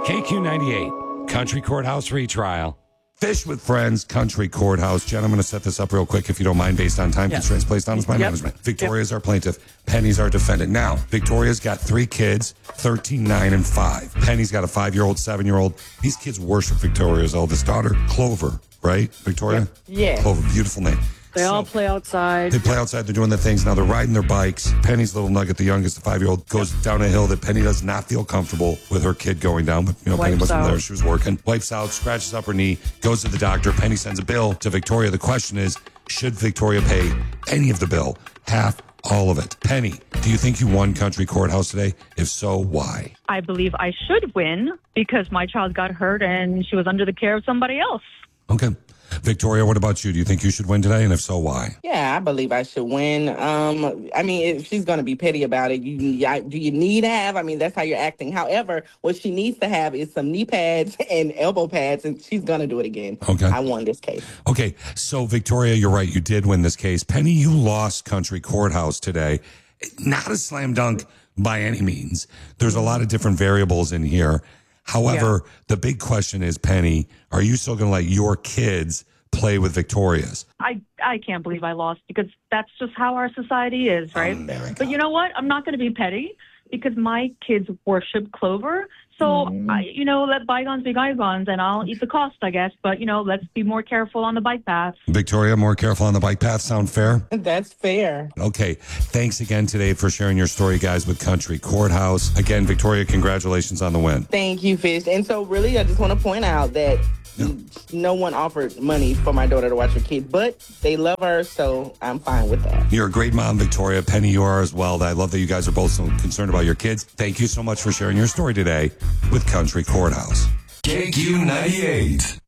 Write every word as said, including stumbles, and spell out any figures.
K Q ninety-eight, Country Courthouse retrial. Fish with Friends, Country Courthouse. Jen, I'm going to set this up real quick, if you don't mind, based on time Yes. constraints placed on us by Yep. management. Victoria's our plaintiff. Penny's our defendant. Now, Victoria's got three kids, thirteen, nine, and five. Penny's got a five-year-old, seven-year-old. These kids worship Victoria's oldest daughter, Clover, right, Victoria? Yeah. Clover, beautiful name. They all play outside. They play outside. They're doing their things. Now they're riding their bikes. Penny's little nugget, the youngest, the five-year-old, goes down a hill that Penny does not feel comfortable with her kid going down. But, you know, Penny Wipes wasn't out. there. She was working. Wipes out, scratches up her knee, goes to the doctor. Penny sends a bill to Victoria. The question is, should Victoria pay any of the bill? Half, all of it. Penny, do you think you won Country Courthouse today? If so, why? I believe I should win because my child got hurt and she was under the care of somebody else. Okay. Victoria, what about you? Do you think you should win today? And if so, why? Yeah, I believe I should win. Um, I mean, if she's going to be petty about it, you, I, do you need to have? I mean, that's how you're acting. However, what she needs to have is some knee pads and elbow pads, and she's going to do it again. Okay. I won this case. Okay, so Victoria, you're right. You did win this case. Penny, you lost Country Courthouse today. Not a slam dunk by any means. There's a lot of different variables in here. However, yeah. the big question is, Penny, are you still going to let your kids play with Victoria's? I, I can't believe I lost because that's just how our society is, right? America. But you know what? I'm not going to be petty because my kids worship Clover. So, mm. I, you know, let bygones be bygones, and I'll eat the cost, I guess. But, you know, let's be more careful on the bike path. Victoria, more careful on the bike path. Sound fair? That's fair. Okay. Thanks again today for sharing your story, guys, with Country Courthouse. Again, Victoria, congratulations on the win. Thank you, Fish. And so, really, I just want to point out that yeah. no one offered money for my daughter to watch her kid, but they love her, so I'm fine with that. You're a great mom, Victoria. Penny, you are as well. I love that you guys are both so concerned about your kids. Thank you so much for sharing your story today with Country Courthouse. K Q ninety-eight.